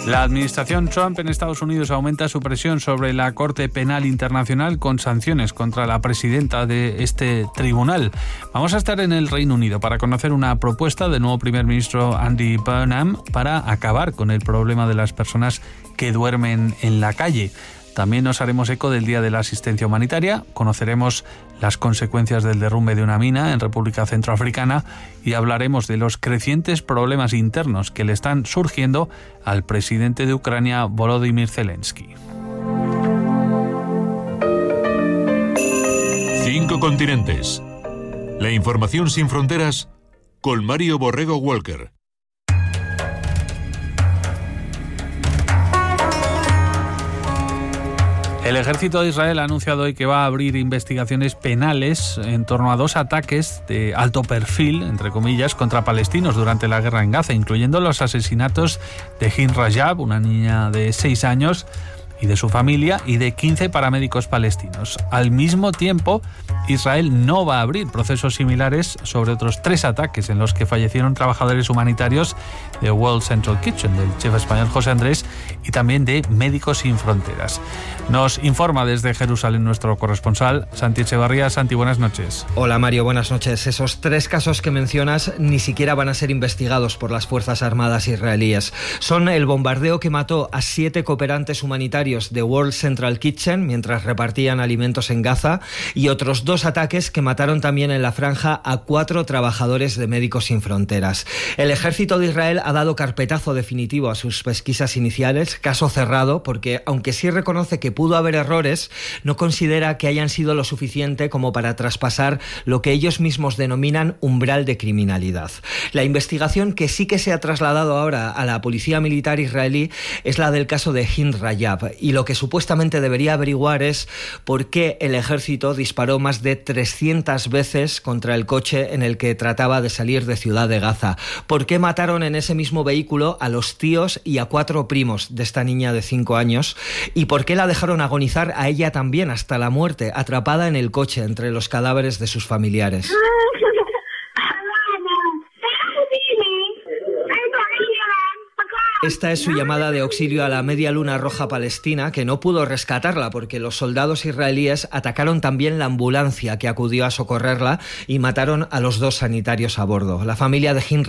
La administración Trump en Estados Unidos aumenta su presión sobre la Corte Penal Internacional con sanciones contra la presidenta de este tribunal. Vamos a estar en el Reino Unido para conocer una propuesta del nuevo primer ministro Andy Burnham para acabar con el problema de las personas que duermen en la calle. También nos haremos eco del Día de la Asistencia Humanitaria, conoceremos las consecuencias del derrumbe de una mina en República Centroafricana y hablaremos de los crecientes problemas internos que le están surgiendo al presidente de Ucrania, Volodymyr Zelensky. 5 continentes. La información sin fronteras con Mario Borrego Walker. El ejército de Israel ha anunciado hoy que va a abrir investigaciones penales en torno a 2 ataques de alto perfil, entre comillas, contra palestinos durante la guerra en Gaza, incluyendo los asesinatos de Hind Rajab, una niña de 6 años, y de su familia, y de 15 paramédicos palestinos. Al mismo tiempo, Israel no va a abrir procesos similares sobre otros 3 ataques en los que fallecieron trabajadores humanitarios de World Central Kitchen, del chef español José Andrés, y también de Médicos Sin Fronteras. Nos informa desde Jerusalén nuestro corresponsal, Santi Echevarría. Santi, buenas noches. Hola Mario, buenas noches. Esos 3 casos que mencionas ni siquiera van a ser investigados por las Fuerzas Armadas israelíes. Son el bombardeo que mató a 7 cooperantes humanitarios de World Central Kitchen mientras repartían alimentos en Gaza, y otros 2 ataques que mataron también en la franja a 4 trabajadores de Médicos Sin Fronteras. El ejército de Israel ha dado carpetazo definitivo a sus pesquisas iniciales, caso cerrado, porque aunque sí reconoce que pudo haber errores, no considera que hayan sido lo suficiente como para traspasar lo que ellos mismos denominan umbral de criminalidad. La investigación que sí que se ha trasladado ahora a la policía militar israelí es la del caso de Hind Rajab, y lo que supuestamente debería averiguar es por qué el ejército disparó más de 300 veces contra el coche en el que trataba de salir de Ciudad de Gaza, por qué mataron en ese mismo vehículo a los tíos y a 4 primos de esta niña de 5 años, y por qué la dejaron agonizar a ella también hasta la muerte, atrapada en el coche entre los cadáveres de sus familiares. Esta es su llamada de auxilio a la Media Luna Roja Palestina, que no pudo rescatarla porque los soldados israelíes atacaron también la ambulancia que acudió a socorrerla y mataron a los 2 sanitarios a bordo. La familia de Hind